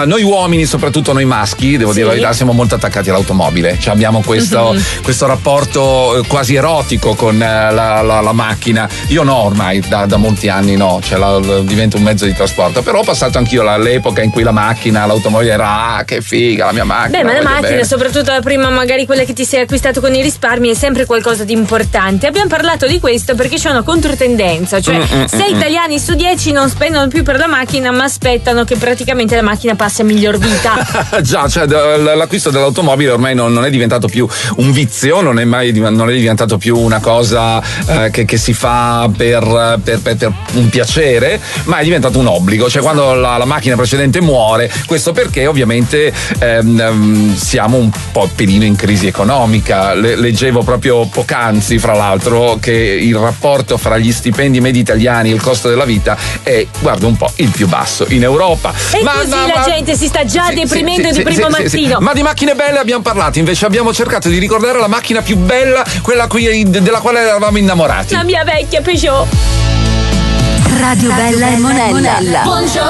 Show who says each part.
Speaker 1: noi uomini, soprattutto noi maschi, devo dire la verità, siamo molto attaccati all'automobile. Cioè abbiamo questo rapporto quasi erotico con la macchina. Io no, ormai da molti anni no, cioè diventa un mezzo di trasporto. Però ho passato anch'io l'epoca in cui l'automobile era che figa la mia macchina.
Speaker 2: Beh, ma la macchina, soprattutto la prima, magari quella che ti sei acquistato con i risparmi, è sempre qualcosa di importante. Abbiamo parlato di questo perché c'è una controtendenza, cioè 6 italiani su 10 non spendono più per la macchina, ma aspettano che praticamente la macchina passi a miglior vita.
Speaker 1: Già, cioè l'acquisto dell'automobile ormai non è diventato più un vizio, non è diventato più una cosa che si fa per un piacere, ma è diventato un obbligo. Cioè quando la macchina precedente muore, questo perché ovviamente siamo un po' pelino in crisi economica. Leggevo proprio poc'anzi, fra l'altro, che il rapporto fra gli stipendi medi italiani e il costo della vita è, guarda un po', il più basso in Europa.
Speaker 2: E la gente si sta già deprimendo di primo mattino.
Speaker 1: Ma di macchine belle abbiamo parlato, invece abbiamo cercato di ricordare la macchina più bella, quella della quale eravamo innamorati.
Speaker 2: La mia vecchia Peugeot.
Speaker 3: Radio Bella e Monella.
Speaker 4: Buongiorno